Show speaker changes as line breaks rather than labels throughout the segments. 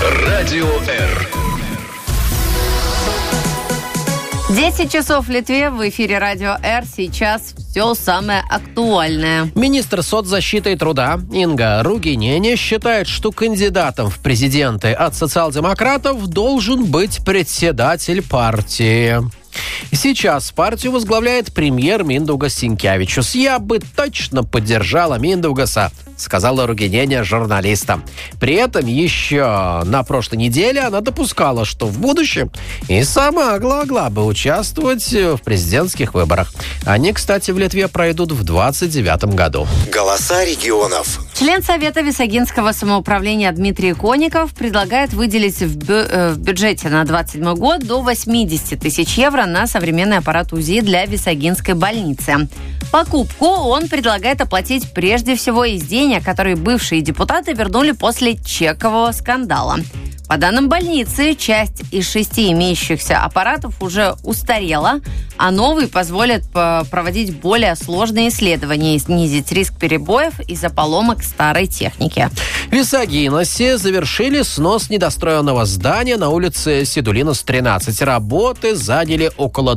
Радио Р.
10 часов в Литве, в эфире Радио Р. Сейчас все самое актуальное.
Министр соцзащиты и труда Инга Ругинене считает, что кандидатом в президенты от социал-демократов должен быть председатель партии. Сейчас партию возглавляет премьер Миндаугас Синкевичус. «Я бы точно поддержала Миндаугаса», сказала Ругинене журналистам. При этом еще на прошлой неделе она допускала, что в будущем и сама могла бы участвовать в президентских выборах. Они, кстати, в Литве пройдут в 2029 году.
Голоса регионов.
Член Совета Висагинского самоуправления Дмитрий Коников предлагает выделить в бюджете на 2027 год до 80 тысяч евро на современный аппарат УЗИ для Висагинской больницы. Покупку он предлагает оплатить прежде всего из денег, которые бывшие депутаты вернули после чекового скандала. По данным больницы, часть из 6 имеющихся аппаратов уже устарела, а новый позволит проводить более сложные исследования и снизить риск перебоев из-за поломок старой техники.
В Висагиносе завершили снос недостроенного здания на улице Сидулинос, 13. Работы заняли около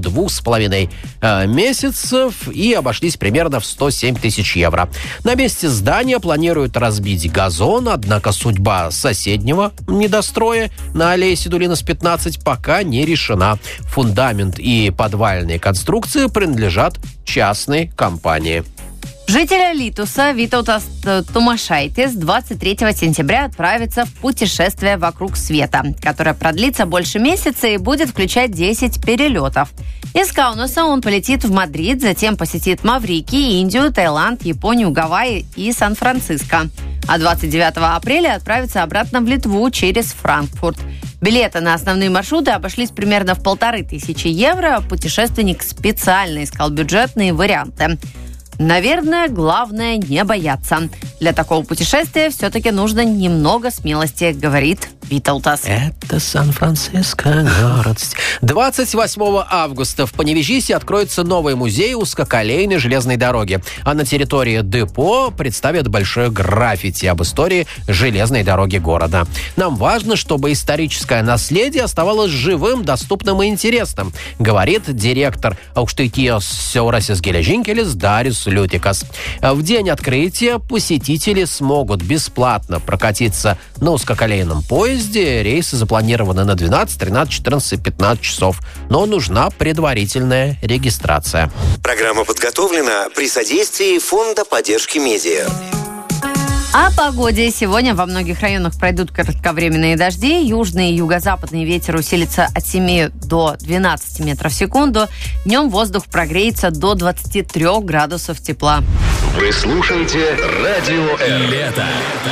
2,5 месяцев и обошлись примерно в 107 тысяч евро. На месте здания планируют разбить газон, однако судьба соседнего недостроя на аллее Сидулинос, 15 пока не решена. Фундамент и подвальные конструкции принадлежат частной компании.
Житель Алитуса Витаутас Тумашайтис 23 сентября отправится в путешествие вокруг света, которое продлится больше месяца и будет включать 10 перелетов. Из Каунаса он полетит в Мадрид, затем посетит Маврикий, Индию, Таиланд, Японию, Гавайи и Сан-Франциско. А 29 апреля отправится обратно в Литву через Франкфурт. Билеты на основные маршруты обошлись примерно в 1500 евро. Путешественник специально искал бюджетные варианты. Наверное, главное не бояться. Для такого путешествия все-таки нужно немного смелости, говорит Витаутас.
Это Сан-Франциско, город. 28 августа в Паневежисе откроется новый музей узкоколейной железной дороги. А на территории депо представят большое граффити об истории железной дороги города. Нам важно, чтобы историческое наследие оставалось живым, доступным и интересным, говорит директор Аукштайтijos Siaurasis Geležinkelis Darius Liutikas. В день открытия посетители смогут бесплатно прокатиться на узкоколейном поезде. Рейсы запланированы на 12, 13, 14 и 15 часов. Но нужна предварительная регистрация.
Программа подготовлена при содействии Фонда поддержки медиа.
О погоде. Сегодня во многих районах пройдут кратковременные дожди. Южный и юго-западный ветер усилится от 7 до 12 метров в секунду. Днем воздух прогреется до 23 градусов тепла.
Вы слушаете Радио Р. Лето.